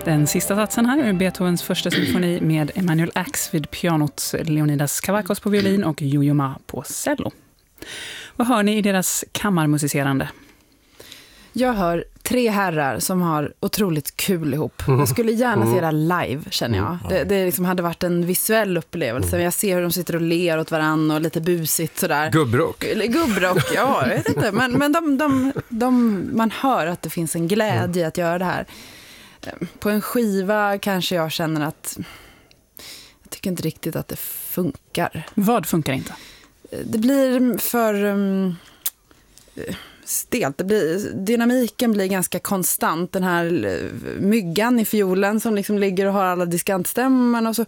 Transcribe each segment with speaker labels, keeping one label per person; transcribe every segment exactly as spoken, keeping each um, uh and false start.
Speaker 1: Den sista satsen här är Beethovens första symfoni med Emanuel Ax vid pianot, Leonidas Kavakos på violin och Yo-Yo Ma på cello. Vad hör ni i deras kammarmusicerande?
Speaker 2: Jag hör tre herrar som har otroligt kul ihop. Jag skulle gärna se det här live, känner jag. Det, det liksom hade varit en visuell upplevelse. Jag ser hur de sitter och ler åt varandra och lite busigt sådär.
Speaker 3: Gubbrock.
Speaker 2: Gubbrock, ja, jag vet inte. Men, men de, de, de, man hör att det finns en glädje att göra det här. På en skiva kanske jag känner att jag tycker inte riktigt att det funkar.
Speaker 1: Vad funkar inte?
Speaker 2: Det blir för um, stelt. Det blir, dynamiken blir ganska konstant. Den här myggan i fiolen som liksom ligger och har alla diskantstämmorna och så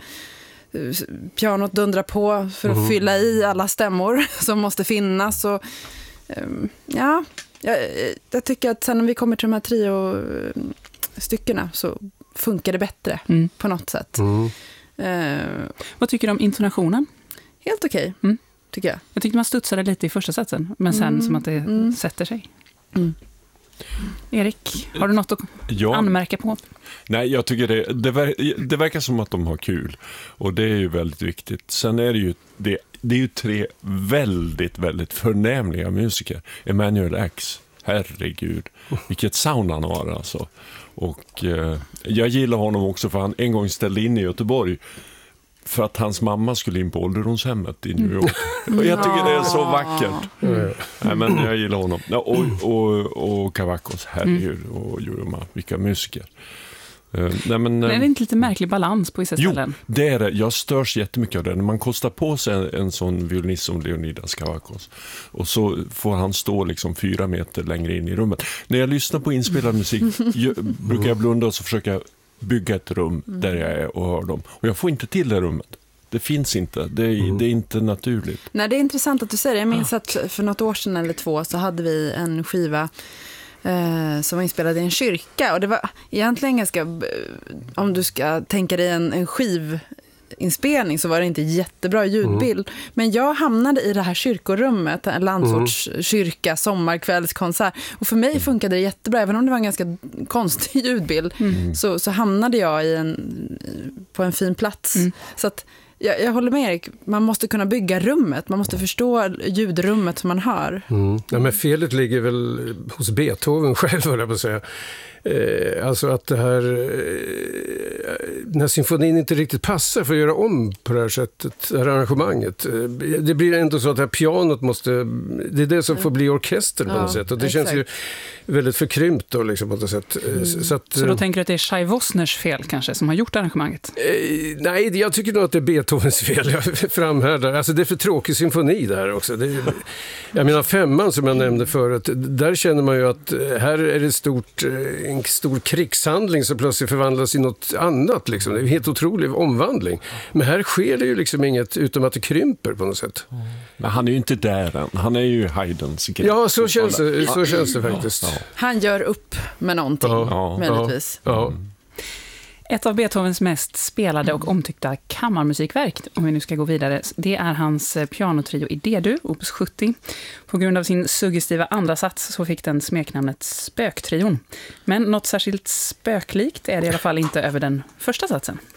Speaker 2: pianot dundrar på för att mm. fylla i alla stämmor som måste finnas. Och, um, ja, jag, jag tycker att sen när vi kommer till de här trio styckena så funkar det bättre mm. på något sätt.
Speaker 3: Mm.
Speaker 2: Uh,
Speaker 1: Vad tycker du om intonationen?
Speaker 2: Helt okej, okay,
Speaker 1: mm.
Speaker 2: tycker jag.
Speaker 1: Jag tyckte man studsade lite i första satsen, men sen mm. som att det mm. sätter sig. Mm. Erik, har du något att ja. anmärka på?
Speaker 4: Nej, jag tycker det, det, ver, det verkar som att de har kul. Och det är ju väldigt viktigt. Sen är det ju, det, det är ju tre väldigt, väldigt förnämliga musiker. Emanuel Ax, herregud. Vilket sound han har alltså. Och eh, jag gillar honom också för han en gång ställde in i Göteborg för att hans mamma skulle in på ålderdomshemmet i New York. Och jag tycker det är så vackert. Mm. Nej, men jag gillar honom. Ja, och, och, och Kavakos, herregud. Och Yo-Yo Ma, vilka musiker. Uh, nej, men,
Speaker 1: men är det inte lite märklig balans på vissa ställen?
Speaker 4: Jo, det är det. Jag störs jättemycket av det. När man kostar på sig en, en sån violinist som Leonidas Kavakos och så får han stå liksom fyra meter längre in i rummet. När jag lyssnar på inspelad musik jag, brukar jag blunda och så försöka jag bygga ett rum där jag är och hör dem. Och jag får inte till det rummet. Det finns inte. Det är, mm. det är inte naturligt.
Speaker 2: Nej, det är intressant att du säger det. Jag minns att för något år sedan eller två så hade vi en skiva eh, som var inspelad i en kyrka. Och det var egentligen ganska, om du ska tänka dig en, en skiv inspelning så var det inte jättebra ljudbild. Mm. Men jag hamnade i det här kyrkorummet, en landsortskyrka, mm. sommarkvällskonsert. Och för mig funkade det jättebra, även om det var en ganska konstig ljudbild. Mm. Så, så hamnade jag i en, på en fin plats. Mm. Så att jag, jag håller med Erik, man måste kunna bygga rummet. Man måste förstå ljudrummet som man hör.
Speaker 3: Mm. Ja, men felet ligger väl hos Beethoven själv, vill jag på säga. Eh, alltså att det här eh, den här symfonin inte riktigt passar för att göra om på det här sättet, det här arrangemanget. Eh, det blir ändå så att det här pianot måste, det är det som får bli orkester på något ja, sätt. Och det exakt. Känns ju väldigt förkrympt då liksom på något sätt. Mm. Så, att,
Speaker 1: så då tänker du att det är Shai Wosners fel kanske som har gjort arrangemanget?
Speaker 3: Eh, nej, jag tycker nog att det är Beethovens fel. Jag framhärdar. Alltså det är för tråkig symfoni där också. Det är, jag menar femman som jag nämnde förut, där känner man ju att här är det stort en stor krigshandling som plötsligt förvandlas i något annat. Liksom. Det är en helt otrolig omvandling. Men här sker det ju liksom inget utom att det krymper på något sätt.
Speaker 4: Men han är ju inte där än. Han är ju Haydns.
Speaker 3: Ja, så känns det, så känns det faktiskt.
Speaker 2: Ja, ja. Han gör upp med någonting, ja, möjligtvis.
Speaker 3: Ja, ja.
Speaker 1: Ett av Beethovens mest spelade och omtyckta kammarmusikverk, om vi nu ska gå vidare, det är hans pianotrio i D-dur, opus sjuttio. På grund av sin suggestiva andra sats så fick den smeknamnet Spöktrion. Men något särskilt spöklikt är det i alla fall inte över den första satsen.